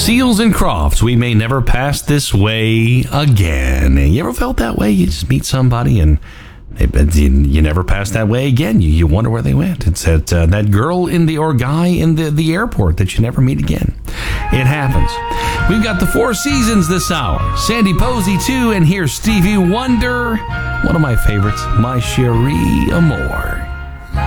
Seals and Crofts, we may never pass this way again. You ever felt that way? You just meet somebody and you never pass that way again. You wonder where they went. It's that girl or guy in the airport that you never meet again. It happens. We've got the Four Seasons this hour. Sandy Posey, too, and here's Stevie Wonder. One of my favorites, My Cherie Amour.